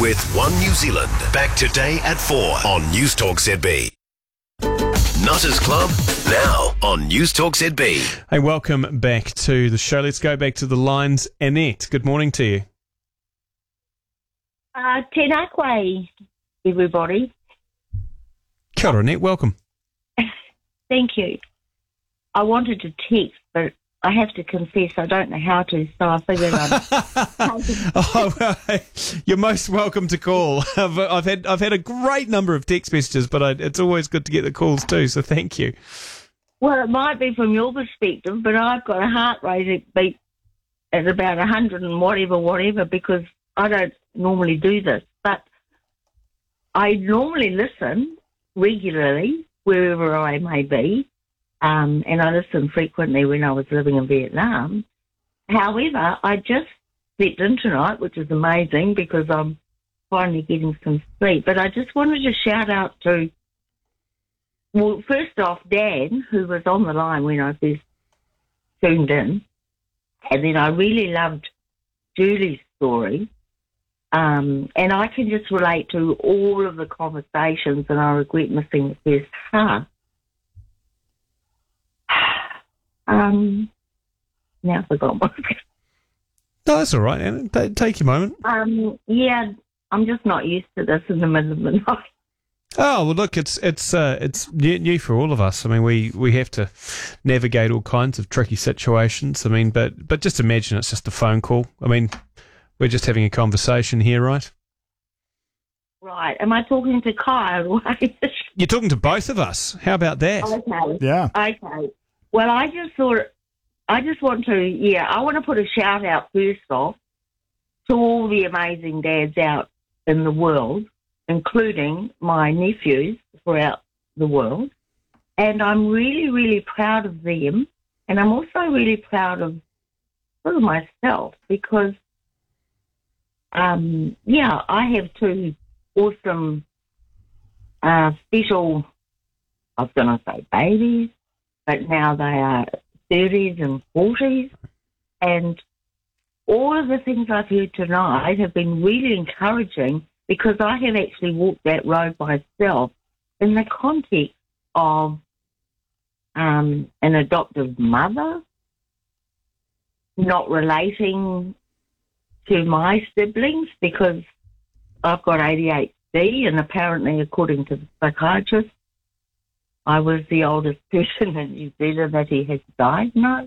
with One New Zealand. Back today at 4 on News Talk ZB. Nutters Club, now on News Talk ZB. Hey, welcome back to the show. Let's go back to the lines. Annette, good morning to you. Tēnā koe, everybody. Kia ora, Annette, welcome. Thank you. I wanted to text, but I have to confess I don't know how to, so I figured You're most welcome to call. I've had a great number of text messages, but it's always good to get the calls too, so thank you. Well, it might be from your perspective, but I've got a heart rate beat at about 100 and whatever, because I don't normally do this. But I normally listen regularly, wherever I may be, and I listened frequently when I was living in Vietnam. However, I just slept in tonight, which is amazing because I'm finally getting some sleep. But I just wanted to shout out to, well, first off, Dan, who was on the line when I first tuned in. And then I really loved Julie's story. And I can just relate to all of the conversations, and I regret missing the first half. Now I forgot what. No, that's all right, Anna. Take your moment. Yeah, I'm just not used to this in the middle of the night. Oh, well, look, it's new for all of us. I mean, we have to navigate all kinds of tricky situations. I mean, but just imagine it's just a phone call. I mean, we're just having a conversation here, right? Right. Am I talking to Kyle? You're talking to both of us. How about that? Okay. Yeah. Okay. Well, I want to put a shout out first off to all the amazing dads out in the world, including my nephews throughout the world. And I'm really, really proud of them. And I'm also really proud of sort of myself because, I have two awesome, special, I was going to say babies, but now they are 30s and 40s. And all of the things I've heard tonight have been really encouraging because I have actually walked that road myself in the context of an adoptive mother, not relating to my siblings because I've got ADHD, and apparently, according to the psychiatrist, I was the oldest person in New Zealand that he has diagnosed.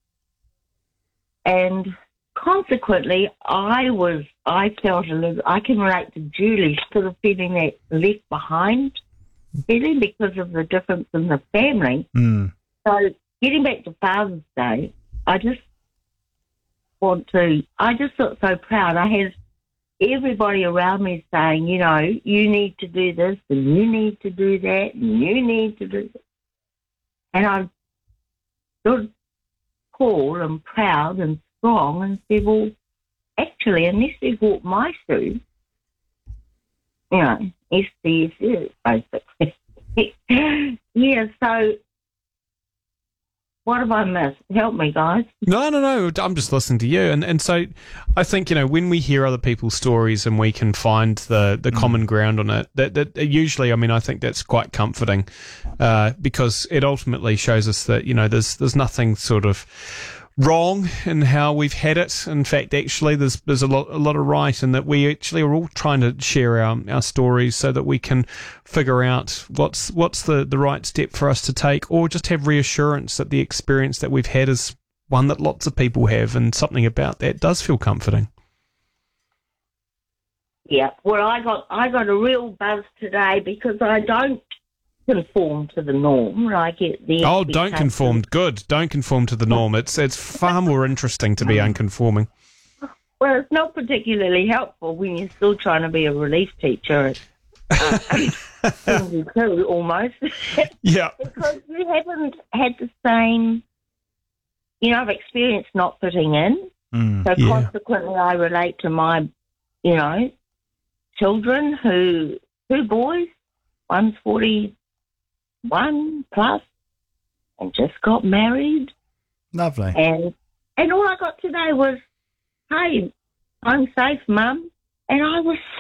And consequently, I felt I can relate to Julie, sort of feeling that left behind feeling because of the difference in the family. Mm. So getting back to Father's Day, I just felt so proud. I had everybody around me saying, you know, you need to do this and you need to do that and you need to do that. And I stood tall and proud and strong and said, well, actually, unless they bought my shoes, you know, SDSS, basically. Yeah, so what have I missed? Help me, guys. No, I'm just listening to you. And so I think, you know, when we hear other people's stories and we can find the common ground on it, that usually, I mean, I think that's quite comforting because it ultimately shows us that, you know, there's nothing sort of wrong in how we've had it. In fact, actually, there's a lot of right, and that we actually are all trying to share our stories so that we can figure out what's the right step for us to take, or just have reassurance that the experience that we've had is one that lots of people have, and something about that does feel comforting. Yeah, well, I got a real buzz today because I don't conform to the norm. Like don't conform. Good. Don't conform to the norm. It's far more interesting to be unconforming. Well, it's not particularly helpful when you're still trying to be a relief teacher at almost. Yeah. Because you haven't had the same, you know, I've experienced not fitting in. Consequently, I relate to my, you know, children two boys, one's 41 plus, and just got married. Lovely. And all I got today was, hey, I'm safe, Mum. And I was